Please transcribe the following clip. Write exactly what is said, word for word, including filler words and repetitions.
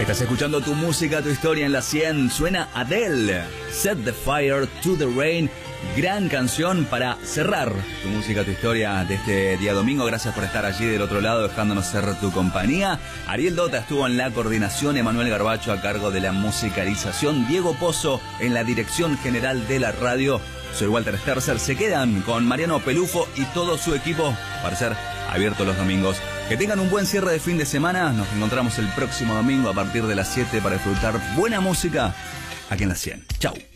Estás escuchando Tu Música, Tu Historia en la cien. Suena Adele, Set the Fire to the Rain. Gran canción para cerrar Tu Música, Tu Historia de este día domingo. Gracias por estar allí del otro lado, dejándonos ser tu compañía. Ariel Dota estuvo en la coordinación, Emanuel Garbacho a cargo de la musicalización, Diego Pozo en la dirección general de la radio. Soy Walter Sterzer. Se quedan con Mariano Pelufo y todo su equipo para ser abiertos los domingos. Que tengan un buen cierre de fin de semana. Nos encontramos el próximo domingo a partir de las siete para disfrutar buena música aquí en la cien. Chau.